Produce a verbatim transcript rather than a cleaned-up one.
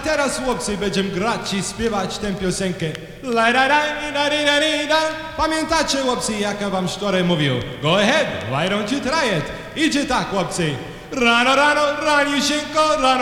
teraz, chłopcy, będziemy grać i śpiewać tę piosenkę. La, da, da, da, da, da, da. Pamiętacie, chłopcy, jak ja wam wczoraj mówił? Go ahead, why don't you try it? Idzie tak, chłopcy. Rano, rano, ranisieńko, rano.